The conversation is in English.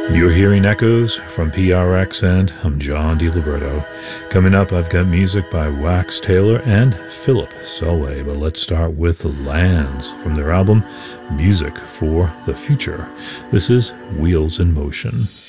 You're hearing echoes from PRX, and I'm John DiLiberto. Coming up, I've got music by Wax Taylor and Philip Selway, but let's start with Lands from their album Music for the Future. This is Wheels in Motion.